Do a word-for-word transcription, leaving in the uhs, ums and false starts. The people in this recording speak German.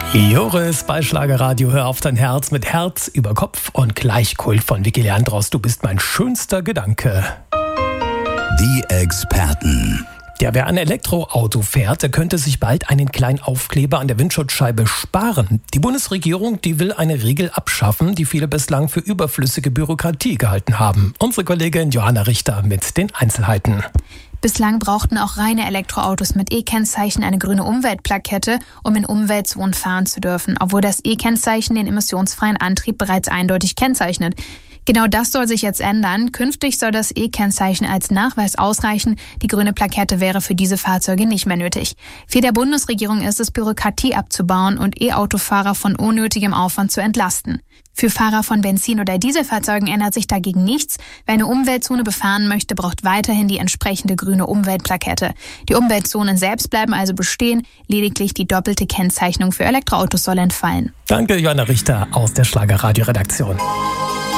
Joris bei Schlagerradio, hör auf dein Herz mit Herz über Kopf und Gleichkult von Vicky Leandros. Du bist mein schönster Gedanke. Die Experten. Ja, wer ein Elektroauto fährt, der könnte sich bald einen kleinen Aufkleber an der Windschutzscheibe sparen. Die Bundesregierung, die will eine Regel abschaffen, die viele bislang für überflüssige Bürokratie gehalten haben. Unsere Kollegin Johanna Richter mit den Einzelheiten. Bislang brauchten auch reine Elektroautos mit E-Kennzeichen eine grüne Umweltplakette, um in Umweltzonen fahren zu dürfen, obwohl das E-Kennzeichen den emissionsfreien Antrieb bereits eindeutig kennzeichnet. Genau das soll sich jetzt ändern. Künftig soll das E-Kennzeichen als Nachweis ausreichen. Die grüne Plakette wäre für diese Fahrzeuge nicht mehr nötig. Ziel der Bundesregierung ist es, Bürokratie abzubauen und E-Autofahrer von unnötigem Aufwand zu entlasten. Für Fahrer von Benzin- oder Dieselfahrzeugen ändert sich dagegen nichts. Wer eine Umweltzone befahren möchte, braucht weiterhin die entsprechende grüne Umweltplakette. Die Umweltzonen selbst bleiben also bestehen. Lediglich die doppelte Kennzeichnung für Elektroautos soll entfallen. Danke, Johanna Richter aus der Schlagerradio-Redaktion.